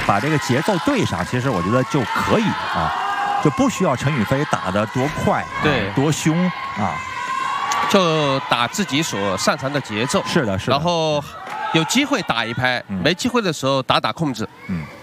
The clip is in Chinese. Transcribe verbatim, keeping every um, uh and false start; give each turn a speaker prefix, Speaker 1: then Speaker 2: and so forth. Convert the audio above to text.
Speaker 1: 把这个节奏对上，其实我觉得就可以啊，就不需要陈雨菲打得多快，
Speaker 2: 对，
Speaker 1: 啊、多凶啊，
Speaker 2: 就打自己所擅长的节奏。
Speaker 1: 是的，是的。
Speaker 2: 然后有机会打一拍，嗯、没机会的时候打打控制。
Speaker 1: 嗯。